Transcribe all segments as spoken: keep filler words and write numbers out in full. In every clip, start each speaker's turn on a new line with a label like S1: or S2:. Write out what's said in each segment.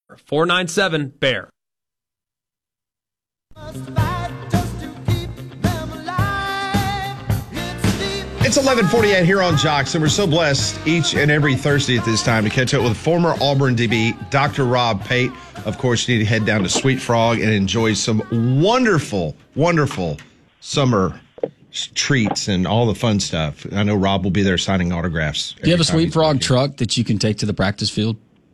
S1: four nine seven, B E A R.
S2: It's eleven forty-eight here on Jocks, and we're so blessed each and every Thursday at this time to catch up with former Auburn D B, Doctor Rob Pate. Of course, you need to head down to Sweet Frog and enjoy some wonderful, wonderful summer treats and all the fun stuff. I know Rob will be there signing autographs.
S3: Do you have a Sweet Frog truck that you can take to the practice field?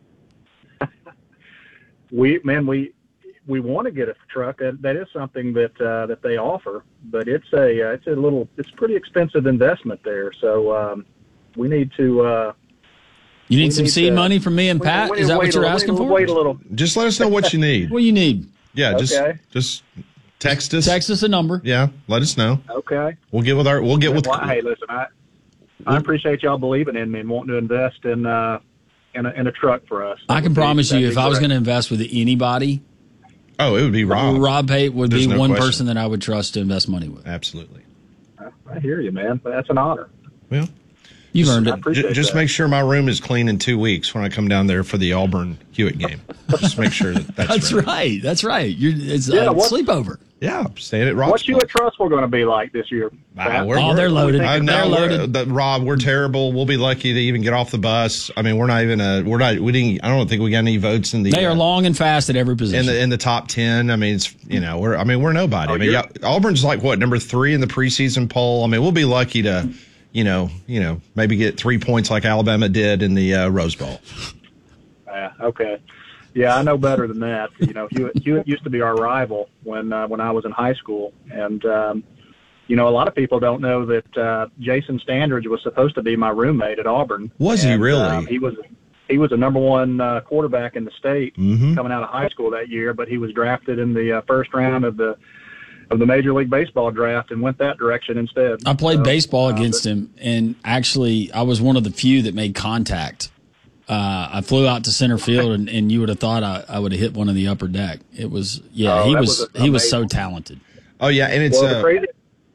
S4: We man, we we want to get a truck. That, that is something that uh, that they offer, but it's a uh, it's a little it's a pretty expensive investment there. So um, we need to. Uh,
S3: you need some need seed to, money from me and Pat.
S4: We, we
S3: is that what you're
S4: little,
S3: asking
S4: wait,
S3: for?
S4: Wait a little.
S2: Just let us know what you need.
S3: What you need?
S2: Yeah, just
S4: okay.
S2: just text us.
S3: Text us a number.
S2: Yeah, let us know.
S4: Okay.
S2: We'll get with our. We'll get with.
S4: Well, hey, listen, I I appreciate y'all believing in me and wanting to invest in. Uh, In a, in a truck for us.
S3: I can promise you, if I was going to invest with anybody,
S2: oh, it would be Rob.
S3: Rob Pate would
S2: There's
S3: be
S2: no
S3: one
S2: question.
S3: person that I would trust to invest money with.
S2: Absolutely.
S4: I hear you, man. That's an honor.
S2: Well,
S3: you've
S2: just,
S3: earned
S4: I
S3: it.
S4: appreciate
S2: J- just
S4: that.
S2: make sure my room is clean in two weeks when I come down there for the Auburn Hewitt game. Just make sure that that's,
S3: That's
S2: ready.
S3: right. That's right. You're, it's
S4: Yeah,
S3: a
S4: what-
S3: sleepover.
S2: Yeah, staying at Rob's.
S4: What's you at Trust we're going to be like this year?
S2: Ah,
S4: Pat?
S2: we're-
S3: Oh, they're loaded.
S2: I know
S3: They're
S2: we're-
S3: loaded.
S2: the- Rob, we're terrible. We'll be lucky to even get off the bus. I mean, we're not even a. We're not. We didn't. I don't think we got any votes in the.
S3: They are
S2: uh,
S3: long and fast at every position.
S2: in the in the top ten. I mean, it's you know we're. I mean, we're nobody.
S4: Oh,
S2: I mean,
S4: you're-
S2: yeah, Auburn's like what number three in the preseason poll. I mean, we'll be lucky to, you know, you know, maybe get three points like Alabama did in the uh, Rose Bowl.
S4: Yeah, okay. Yeah, I know better than that. You know, Hewitt, Hewitt used to be our rival when uh, when I was in high school, and um, you know, a lot of people don't know that uh, Jason Standridge was supposed to be my roommate at Auburn.
S2: Was he
S4: And,
S2: really?
S4: Um, he was. He was a number one uh, quarterback in the state
S2: Mhm.
S4: coming out of high school that year, but he was drafted in the uh, first round of the of the Major League Baseball draft and went that direction instead.
S3: I played
S4: So,
S3: baseball
S4: uh,
S3: against him, and actually, I was one of the few that made contact. Uh, I flew out to center field, and, and you would have thought I, I would have hit one of the upper deck. It was, yeah,
S4: Oh,
S3: he
S4: that
S3: was,
S4: was
S3: he was so
S4: amazing.
S3: talented.
S2: Oh yeah, and it's.
S4: Well, the
S2: uh,
S4: crazy.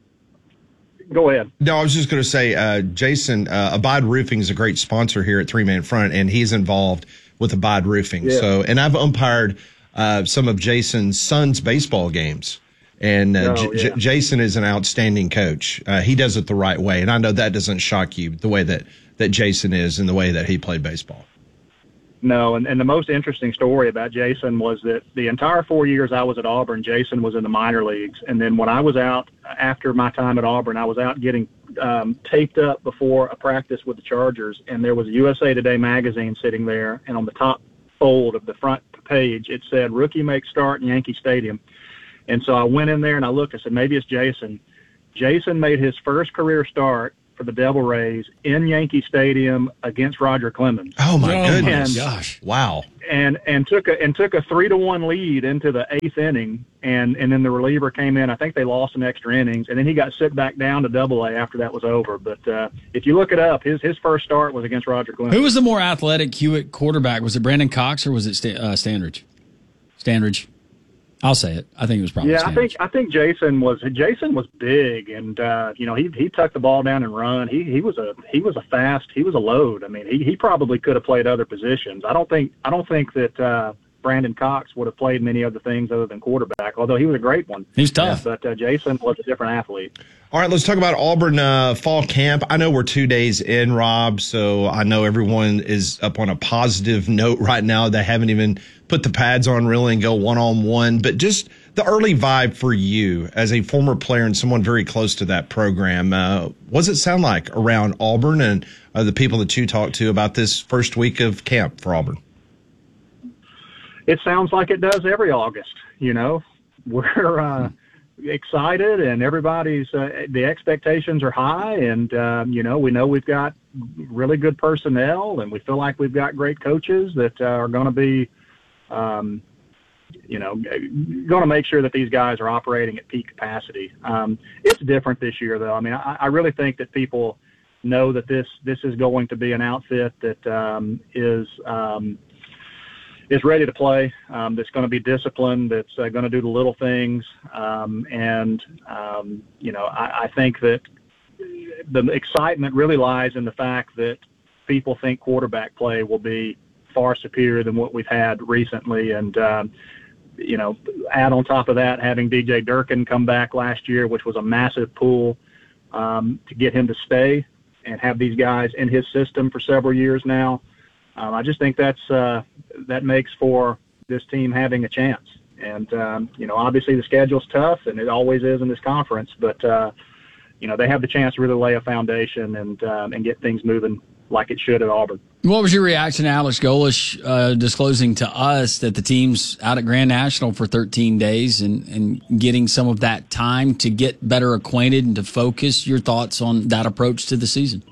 S4: Go ahead.
S2: No, I was just going to say, uh, Jason, uh, Abide Roofing is a great sponsor here at Three Man Front, and he's involved with Abide Roofing.
S4: Yeah.
S2: So, and I've umpired uh, some of Jason's son's baseball games, and uh,
S4: Oh,
S2: J-
S4: yeah.
S2: J- Jason is an outstanding coach. Uh, he does it the right way, and I know that doesn't shock you the way that that Jason is and the way that he played baseball.
S4: No, and, and the most interesting story about Jason was that the entire four years I was at Auburn, Jason was in the minor leagues. And then when I was out, after my time at Auburn, I was out getting um, taped up before a practice with the Chargers, and there was a U S A Today magazine sitting there, and on the top fold of the front page, it said, "Rookie makes start in Yankee Stadium." And so I went in there and I looked, I said, maybe it's Jason. Jason made his first career start for the Devil Rays in Yankee Stadium against Roger Clemens.
S2: Oh my
S3: Oh,
S2: goodness!
S3: my gosh.
S2: Wow.
S4: and and took a and took a three to one lead into the eighth inning, and and then the reliever came in. I think they lost some extra innings, and then he got sent back down to Double A after that was over. But uh, if you look it up, his his first start was against Roger Clemens.
S3: Who was the more athletic Hewitt quarterback? Was it Brandon Cox or was it Sta- uh, Standridge? Standridge. I'll say it. I think it was probably
S4: Yeah, I
S3: Standridge.
S4: think I think Jason was Jason was big, and uh, you know he he tucked the ball down and run. He he was a he was a fast he was a load. I mean he he probably could have played other positions. I don't think I don't think that uh, Brandon Cox would have played many other things other than quarterback. Although he was a great one.
S3: He was tough.
S4: But uh, Jason was a different athlete.
S2: All right, let's talk about Auburn uh, fall camp. I know we're two days in, Rob, so I know everyone is up on a positive note right now. They haven't even put the pads on really and go one-on-one. But just the early vibe for you as a former player and someone very close to that program, uh, what does it sound like around Auburn and uh, the people that you talk to about this first week of camp for Auburn?
S4: It sounds like it does every August. You know, we're uh, excited, and everybody's uh, the expectations are high, and um, you know we know we've got really good personnel, and we feel like we've got great coaches that uh, are going to be, um, you know, going to make sure that these guys are operating at peak capacity. Um, it's different this year, though. I mean, I, I really think that people know that this this is going to be an outfit that um, is. Um, is ready to play, um, that's going to be disciplined, that's uh, going to do the little things. Um, and, um, you know, I, I think that the excitement really lies in the fact that people think quarterback play will be far superior than what we've had recently. And, um, you know, add on top of that, having D J Durkin come back last year, which was a massive pull um, to get him to stay and have these guys in his system for several years now. Um, I just think that's uh, that makes for this team having a chance. And, um, you know, obviously the schedule's tough, and it always is in this conference, but, uh, you know, they have the chance to really lay a foundation and um, and get things moving like it should at Auburn.
S3: What was your reaction to Alex Golesh uh, disclosing to us that the team's out at Grand National for thirteen days and, and getting some of that time to get better acquainted and to focus? Your thoughts on that approach to the season?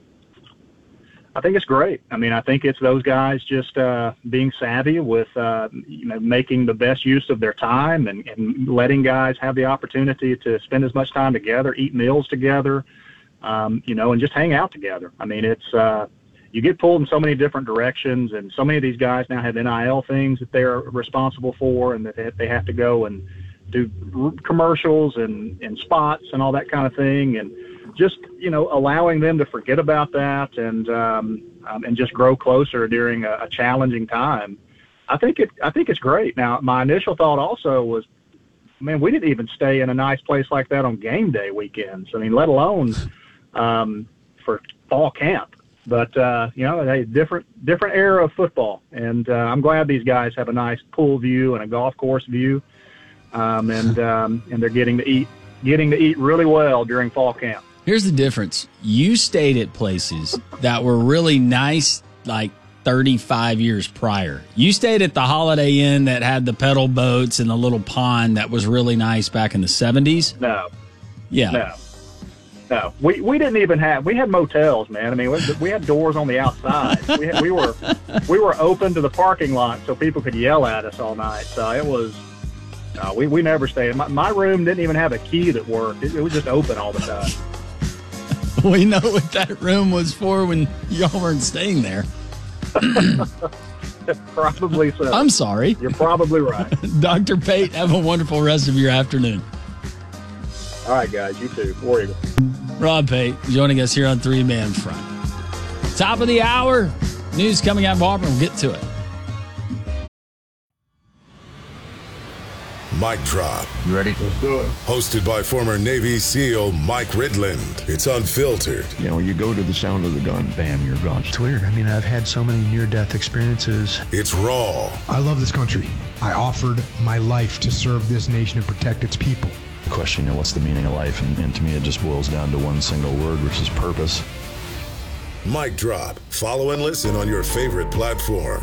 S4: I think it's great. I mean, I think it's those guys just uh, being savvy with, uh, you know, making the best use of their time and, and letting guys have the opportunity to spend as much time together, eat meals together, um, you know, and just hang out together. I mean, it's uh, you get pulled in so many different directions, and so many of these guys now have N I L things that they're responsible for, and that they have to go and do commercials and, and spots and all that kind of thing. And just, you know, allowing them to forget about that and um, um, and just grow closer during a, a challenging time. I think it. I think it's great. Now, my initial thought also was, man, we didn't even stay in a nice place like that on game day weekends. I mean, let alone um, for fall camp. But uh, you know, a different different era of football, and uh, I'm glad these guys have a nice pool view and a golf course view, um, and um, and they're getting to eat getting to eat really well during fall camp.
S3: Here's the difference. You stayed at places that were really nice, like thirty-five years prior. You stayed at the Holiday Inn that had the pedal boats and the little pond that was really nice back in the seventies.
S4: No.
S3: Yeah.
S4: No. No. We we didn't even have, we had motels, man. I mean, we, we had doors on the outside. We had, we were we were open to the parking lot so people could yell at us all night. So it was, no, we, we never stayed. My, my room didn't even have a key that worked. It, it was just open all the time.
S3: We know what that room was for when y'all weren't staying there.
S4: Probably so.
S3: I'm sorry.
S4: You're probably right.
S3: Doctor Pate, have a wonderful rest of your afternoon.
S4: All right, guys. You too. War Eagle.
S3: Rob Pate joining us here on Three Man Front. Top of the hour. News coming out of Auburn. We'll get to it.
S5: Mic Drop.
S6: You ready? Let's do it.
S5: Hosted by former Navy SEAL Mike Ridland. It's unfiltered.
S6: You know, you go to the sound of the gun, bam, you're gone.
S7: It's weird. I mean, I've had so many near-death experiences.
S5: It's raw.
S8: I love this country. I offered my life to serve this nation and protect its people.
S6: The question, you know, what's the meaning of life? And, and to me, it just boils down to one single word, which is purpose.
S5: Mic Drop. Follow and listen on your favorite platform.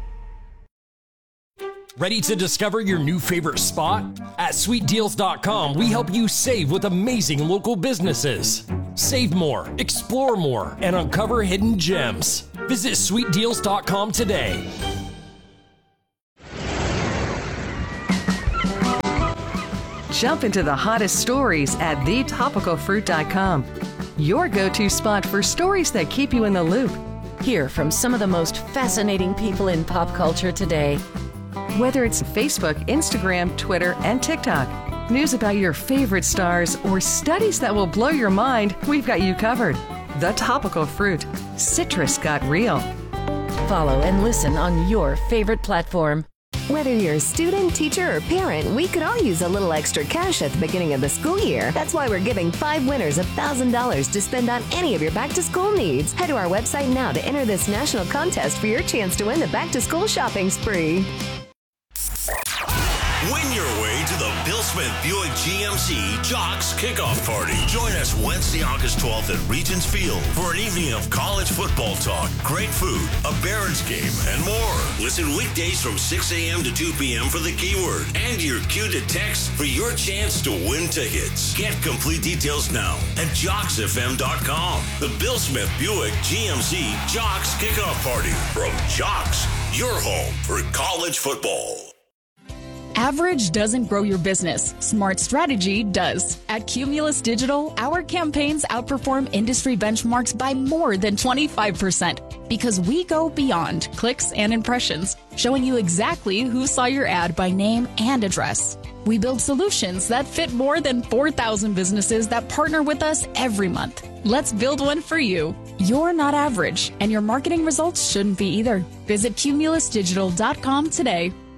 S1: Ready to discover your new favorite spot? At sweet deals dot com, we help you save with amazing local businesses. Save more, explore more, and uncover hidden gems. Visit sweet deals dot com today.
S9: Jump into the hottest stories at the topical fruit dot com. Your go-to spot for stories that keep you in the loop.
S10: Hear from some of the most fascinating people in pop culture today.
S9: Whether it's Facebook, Instagram, Twitter, and TikTok, news about your favorite stars, or studies that will blow your mind, we've got you covered. The Topical Fruit. Citrus got real.
S10: Follow and listen on your favorite platform.
S11: Whether you're a student, teacher, or parent, we could all use a little extra cash at the beginning of the school year. That's why we're giving five winners one thousand dollars to spend on any of your back-to-school needs. Head to our website now to enter this national contest for your chance to win the back-to-school shopping spree.
S12: Win your way to the Bill Smith Buick G M C Jocks Kickoff Party. Join us Wednesday, August twelfth at Regents Field for an evening of college football talk, great food, a Barons game, and more. Listen weekdays from six a.m. to two p.m. for the keyword and your cue to text for your chance to win tickets. Get complete details now at jocks f m dot com. The Bill Smith Buick G M C Jocks Kickoff Party from Jocks, your home for college football.
S13: Average doesn't grow your business. Smart strategy does. At Cumulus Digital, our campaigns outperform industry benchmarks by more than twenty-five percent because we go beyond clicks and impressions, showing you exactly who saw your ad by name and address. We build solutions that fit more than four thousand businesses that partner with us every month. Let's build one for you. You're not average, and your marketing results shouldn't be either. Visit cumulus digital dot com today.